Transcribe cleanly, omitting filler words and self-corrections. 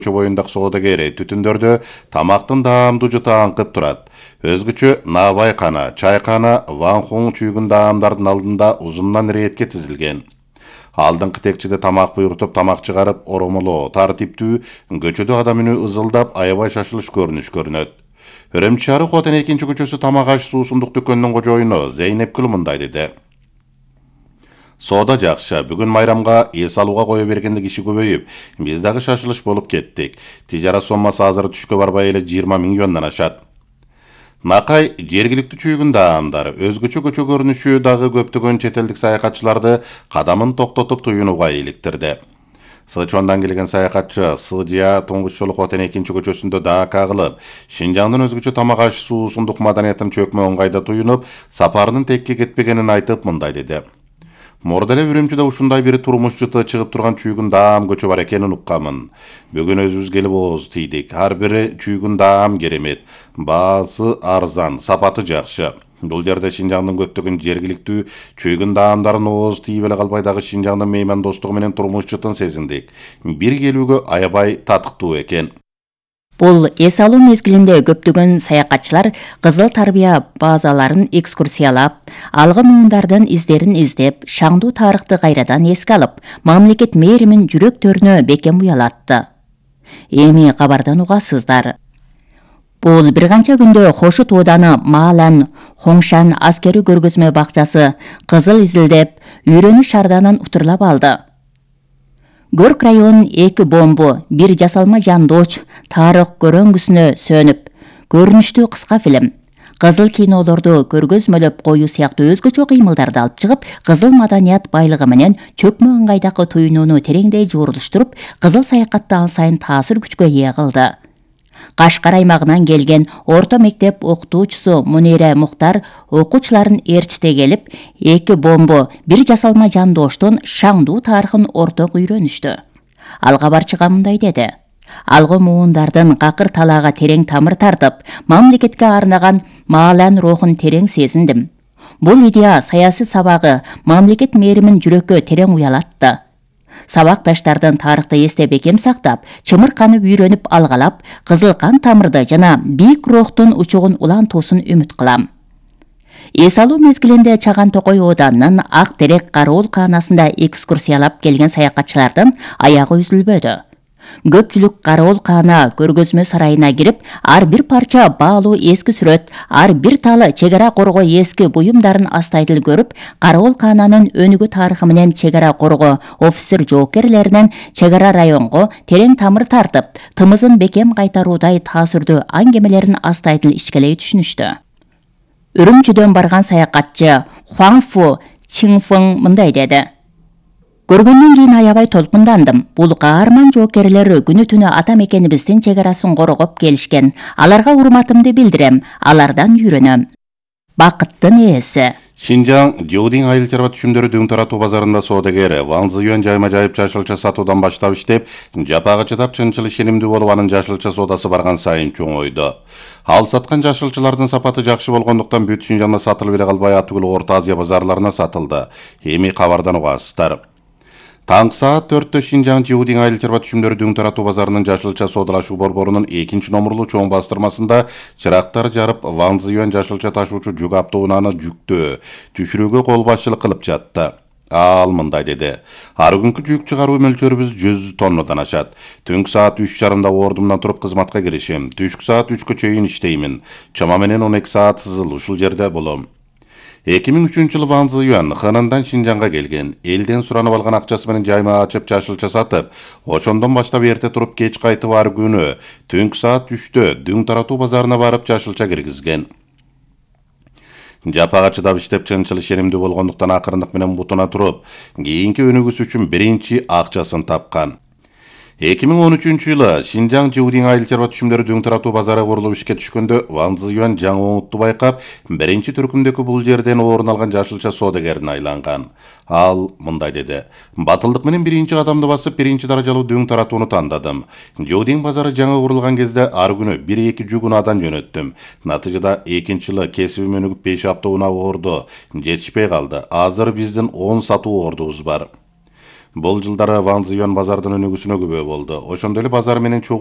боюндагы соодагери түтүндөрдө тамактын даамдуу жыты аңкып турат. Өзгөчө Навайкана, чайкана, Ванхун чүйгүн даамдардын алдында узундан ретке тизилген. Алдыңкы текчеде тамак буйрутуп, тамак чыгарып, оромолоо, тартиптүү, көчөдө адам үнү ызылдап, аябай шашылыш көрүнүш көрүнөт. Үрөмчү шаары Хотен 2-көчөсү тамак аш суусундук дүкөнүнүн кожоюну Зейнеп Гүл мындай деди. Соода жакшы, бүгүн майрамга эс алууга кое бергенде киши көбөйүп, биз дагы шашылыш болуп кеттик. Тижара соммасы азыр түшкө барбай эле 20 миң юандан ашат. Накай жергиликтүү чүйгүн даамдар, өзгөчө көчө көрүнүшү дагы көптөгөн чет элдик саякатчыларды кадамын токтотуп туюнууга иликтирди. Сычуандан келген саякатчы Сыдия туңгуч жолу Хотен 2-көчөсүндө дака кылып, Шинжаңдын өзгөчө тамак аш суусундук маданиятын чөкмө ыңгайда туюнуп, сапарынын текке кетпегенин айтып мындай деди. Мурда эле Үрөмчүдө ушундай бир турмуш жыты чыгып турган чүйгүн даам көчө бар экенин укканмын. Бүгүн өзүбүз келип ооз тийдик. Ар бири чүйгүн даам керемет. Баасы арзан, сапаты жакшы. Бул жерде Шинжаңдын көптөгөн жергиликтүү чүйгүн даамдарын ооз тийип эле калбай дагы Шинжаңдын меймандостугу менен турмуш жытын сезиндик. Бир келүүгө аябай татыктуу экен. Бул эс алуу мезгилинде көптөгөн саякатчылар кызыл тарбия базаларын экскурсиялап, алгы муундардын издерин издеп, шаңдуу тарыхты кайрадан эске алып, мамлекет мээринин жүрөктөрүнө бекем уялатты. Эми кабардан угасыздар. Бул бир канча күндө Хошут ооданы Маалан Хоңшан аскери көргөзмө бакчасы кызыл изилдеп, үйрөнүү шарданын утурлап алды. Көрк район 2 бомбу, 1 жасалма жандооч, тарых көрөңгүсүнө сөнүп, көрүнүштүү кыска фильм, кызыл кинолорду көргөзмөлөп коюу сыяктуу өзгөчө кыймылдарды алып чыгып, кызыл маданият байлыгы менен чөкмө ыңгайдагы туюнууну тереңдей жуурулуштуруп, кызыл саякатты ан сайын таасир күчкө ээ кылды. Кашкар аймагынан келген орто мектеп окутуучусу Мунира Мухтар окуучуларын ээрчите келип, 2 бомбу, 1 жасалма жандооштун шаңдуу тарыхын орток үйрөнүштү. Ал кабарчыга мындай деди. Алгы муундардын какыр талаага терең тамыр тартып, мамлекетке арнаган Маалан рухун терең сезиндим. Бул идея саясий сабагы мамлекет мээринин жүрөккө терең уялатты. Сабакташтардын тарыхты эсте бекем сактап, чымырканып үйрөнүп алгалап, кызыл кан тамырды жана бийик рухтун учугун улантуусун үмүт кылам. Эс алуу мезгилинде Чаган Токой ооданынын Ак Терек кароол каанасында экскурсиялап келген саякатчылардын аягы үзүлбөдү. Көпчүлүк кароол каана көргөзмө сарайына кирип, ар бир парча баалуу эски сүрөт, ар бир талы чегара коргоо эски буюмдарын астайдыл көрүп, кароол каананын өнүгүү тарыхы менен чегара коргоо офицер жоокерлеринен чегара районго терең тамыр тартып, тымызын бекем кайтаруудай таасирдүү аңгемелерин астайдыл ичкелей түшүнүштү. Үрүмчүдөн барган саякатчы Хуаңфу Чинфың мындай деди. Көргөндөн кийин аябай толкундандым. Бул каарман жоокерлер күнү түнү ата мекенибиздин чегарасын коргоп келишкен. Аларга урматымды билдирем, алардан үйрөнөм. Бакыттын ээси. Шинжаң Жуудин айыл чарба түшүмдөрү дөң таратуу базарында соодагери Ван Зыюан жайма-жайып жашылча сатуудан баштап иштеп, жапага чыдап чынчыл ишенимдүү болуп, анын жашылча соодасы барган сайын чоңойду. Ал саткан жашылчалардын сапаты жакшы болгондуктан бүт Шинжаңда сатылып эле калбай атүгүл Орто Азия базарларына сатылды. Эми кабардан угасыздар. Таңкы саат 4-тө Шинжаң Жуудин айыл чарба түшүмдөрү дөң таратуу базарынын жашылча соодалашуу борборунун 2-номурлуу чоң бастырмасында чырактар жарып, Ван Зыюан жашылча ташуучу жүк автоунааны жүктөө түшүрүүгө кол башчылык кылып жатты. Ал мындай деди. Ар күнкү жүк чыгаруу мөлчөрүбүз 100 тоннадан ашат. Түнкү саат 3:30 ордумдан туруп кызматка киришим. Түшкү саат 3-кө чейин иштеймин. Чама менен 12 саат сызыл ушул жерде болом. 2003-жылы Ван Зыюан Хэнандан Шинжаңга келген. Элден суранып алган акчасы менен жайма ачып жашылча сатып, ошондон баштап эрте туруп кеч кайтып ар күнү түнкү саат 3-тө дөң таратуу базарына барып жашылча киргизген. Жапага чыдап иштеп чынчыл ишенимдүү болгондуктан акырындык менен бутуна туруп, кийинки өнүгүүсү үчүн биринчи акчасын тапкан. 2013-жылы Шинжаң Жуудин айыл чарба түшүмдөрү дөң таратуу базары курулуп ишке түшкөндө Ван Зыюан жаңы оңутту байкап, биринчи түркүмдөгү бул жерден орун алган жашылча соодагерине айланган. Ал мындай деди. Батылдык менен биринчи кадамды басып, биринчи даражалуу дөң таратууну тандадым. Жуудин базары жаңы курулган кезде ар күнү 1-2 жүк унаадан жөнөттүм. Натыйжада экинчи жылы кесибим өнүгүп 5 автоунаа орду жетишпей калды. Азыр биздин 10 сатуу ордубуз бар. Бул жылдары Ван Зыюан базардын өнүгүүсүнө күбө болду. Ошондой эле базар менен